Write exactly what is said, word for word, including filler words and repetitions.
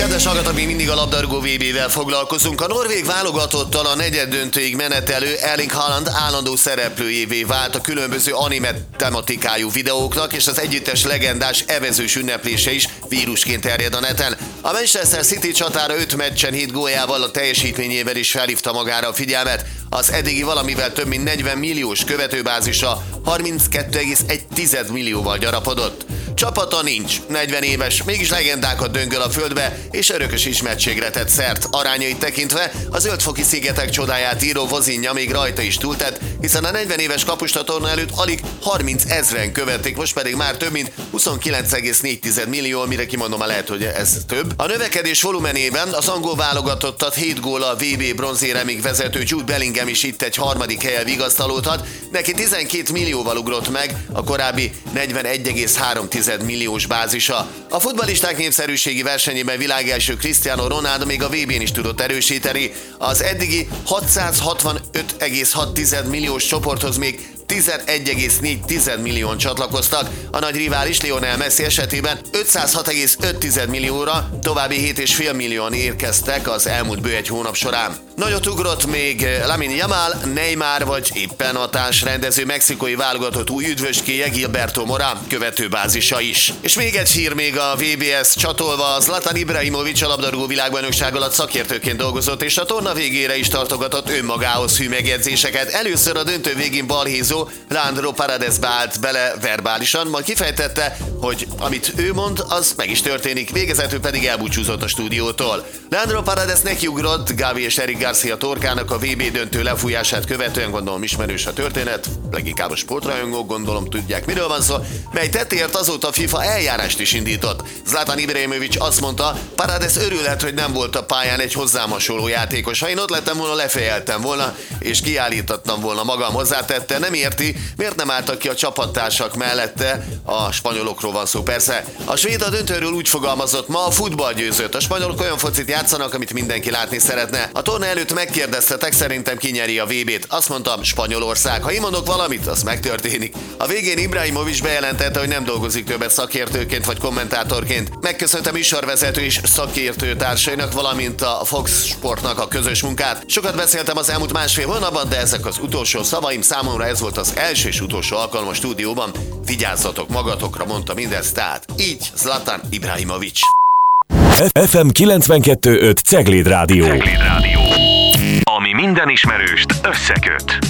Kedves hallgatók, még mindig a labdarúgó vé bével foglalkozunk. A norvég válogatottal a negyeddöntőig menetelő Erling Haaland állandó szereplőjévé vált a különböző anime tematikájú videóknak, és az együttes legendás evezős ünneplése is vírusként terjed a neten. A Manchester City csatára öt meccsen hét góljával, a teljesítményével is felhívta magára a figyelmet. Az eddigi valamivel több mint negyven milliós követőbázisa harminckettő egész egy millióval gyarapodott. Csapata nincs, negyven éves, mégis legendákat döngöl a földbe, és örökös ismertségre tett szert. Arányait tekintve a Zöld-foki szigetek csodáját író Vozinja még rajta is túltett, hiszen a negyven éves kapusta torna előtt alig harminc ezren követték, most pedig már több mint huszonkilenc egész négy millió, mire kimondom, már lehet, hogy ez több. A növekedés volumenében az angol válogatottat hét góllal a vé bé bronzéremig vezető Jude Bellingham is itt egy harmadik helyen vigasztalódhat, neki tizenkét millióval ugrott meg a korábbi negyvenegy egész három milliós bázisa. A futballisták népszerűségi versenyében világelső Cristiano Ronaldo még a vé bén is tudott erősíteni. Az eddigi hatszázhatvanöt egész hat milliós csoporthoz még tizenegy egész négy millióan csatlakoztak, a nagy rivális Lionel Messi esetében ötszázhat egész öt millióra, további hét egész öt millióan érkeztek az elmúlt bő egy hónap során. Nagyot ugrott még Lamine Yamal, Neymar vagy éppen a társrendező mexikói válogatott új üdvöskéje Gilberto Mora követőbázisa is. És még egy hír még a vé béhez csatolva, Zlatan Ibrahimović a labdarúgó világbajnokság alatt szakértőként dolgozott, és a torna végére is tartogatott önmagához hű megjegyzéseket. Először a döntő végén balhézó Leandro Paradesbe állt bele verbálisan, majd kifejtette, hogy amit ő mond, az meg is történik, végezetül pedig elbúcsúzott a stúdiótól. Leandro Paredes nekiugrott Gavi és Eric Garcia torkának a vé bé döntő lefújását követően, gondolom ismerős a történet, leginkább a sportrajongók gondolom tudják, miről van szó, mely tettért azóta a FIFA eljárást is indított. Zlatan Ibrahimović azt mondta, Paredes örülhet, hogy nem volt a pályán egy hozzám hasonló játékos. Ha én ott lettem volna, lefejeltem volna, és kiállítattam volna magam, hozzátette, nem érti, miért nem álltak ki a csapattársak mellette, a spanyolokról van szó persze. A svéd a döntőről úgy fogalmazott, ma a futball győzött, a spanyolok olyan focit játszanak, amit mindenki látni szeretne. A torna előtt megkérdeztetek, szerintem ki nyeri a vé bét. Azt mondtam, Spanyolország. Ha én mondok valamit, az megtörténik. A végén Ibrahimović bejelentette, hogy nem dolgozik többet szakértőként vagy kommentátorként. Megköszöntem műsorvezető és szakértő társainak, valamint a Fox Sportnak a közös munkát. Sokat beszéltem az elmúlt másfél hónapban, de ezek az utolsó szavaim, számomra ez volt az első és utolsó alkalom a stúdióban. Vigyázzatok magatokra, mondta mindezt, tehát így Zlatan Ibrahimović. ef em kilencvenkettő öt Cegléd Rádió. Cegléd Rádió. Ami minden ismerőst összeköt.